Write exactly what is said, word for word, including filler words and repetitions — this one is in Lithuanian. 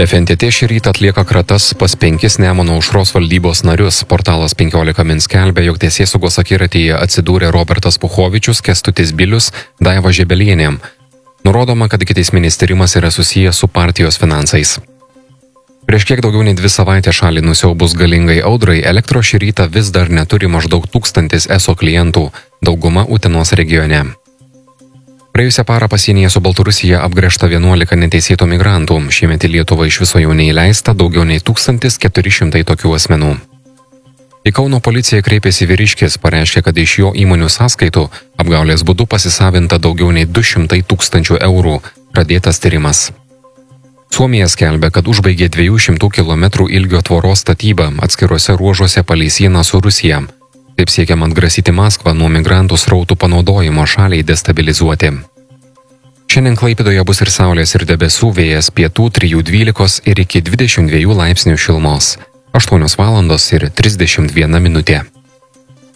F N T T šį rytą atlieka kratas pas penkis Nemuno aušros valdybos narius. Portalas penkiolika min skelbia, jog teisėsaugos akiratyje atsidūrė Robertas Puchovičius, Kęstutis Bilius, Daiva Žebelienė. Nurodoma, kad ikiteisminis tyrimas yra susijęs su partijos finansais. Prieš kiek daugiau nei dvi savaitės šalį nusiaubus galingai audrai, Elektros šį rytą vis dar neturi maždaug tūkstantis E S O klientų, dauguma Utenos regione. Praėjusią parą pasienyje su Baltarusija apgręžta vienuolika neteisėtų migrantų. Šiemet į Lietuvą iš viso jau neįleista daugiau nei tūkstantis keturi šimtai tokių asmenų. Į Kauno policiją kreipėsi vyriškis, pareiškė, kad iš jo įmonių sąskaitų apgaulės būdu pasisavinta daugiau nei du šimtai tūkstančių eurų. Pradėtas tyrimas. Suomija skelbia, kad užbaigė dviejų šimtų kilometrų ilgio tvoros statybą atskiruose ruožuose palei sieną su Rusija. Taip siekiama atgrasyti Maskvą nuo migrantų srautų panaudojimo šaliai destabilizuoti. Šiandien Klaipėdoje bus ir saulės ir debesų, vėjas pietų trijų dvylikos ir iki dvidešimt dviejų laipsnių šilumos. aštuonios valandos ir trisdešimt viena minutė.